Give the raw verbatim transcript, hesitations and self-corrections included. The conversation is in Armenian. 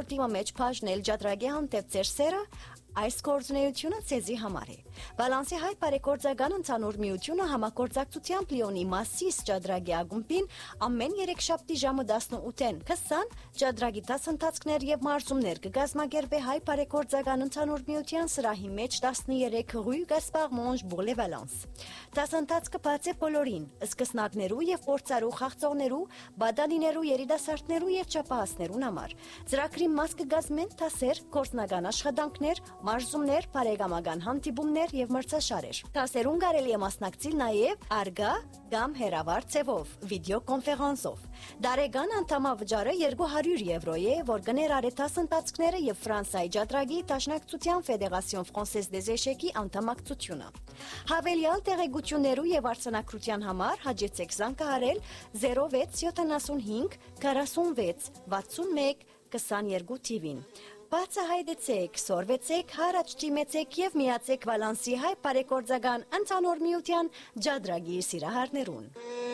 հաղորդիմը մեջ բաժնել ջադրագի հանդեպ ձեր սերը այս գործունեությունը ցեզի համար է։ Բալանսի հայ բարեգործական ընդհանուր միությունը համագործակցությամբ Լիոնի Մասիս ջադրագի ակումբին ամեն երեքշաբթի ժամը տասնութին քսան ջադրագի դասընթացներ եւ մարզումներ կգազմագերբե հայ բարեգործական ընդհանուր միության սրահի մեջ տասներեք Rue Gaspard Monge Bourg-les Valences։ Դասընթացը բաց է բոլորին, սկսնակներու եւ փորձարու խաղացողներու, բադանիներու, երիտասարդներու եւ չափահասներուն համար։ Ծրագրի մաս կգազմեն դասեր, գործնական աշխատանքներ, մարզումներ, բարեկամական հանդիպումներ եւ մրցաշարեր։ Դասերուն կարելի է մասնակցել նաեւ արգա կամ հեռավար ձևով, վիդեոկոնֆերանսով։ Դարեգան անդամավճարը երկու հարյուր եվրո է, որ կներառի դասընթացները եւ Ֆրանսիայի ջադրագի Դաշնակցության Ֆեդերասիոն Ֆրանսեզ դեզ Էշեկի անդամակցությունը։ Հավելյալ տեղեկություններու եւ արձանագրության համար հաջեցեք զանգահարել zero վեց յոթանասունհինգ քառասունվեց վաթսունմեկ քսաներկու թիվին։ Բացահայտեցեք, սորվեցեք, հարաճ դիմեցեք եւ միացեք Վալանսի հայ բարեգործական ընդհանուր միության ջադրագի սիրահարներուն։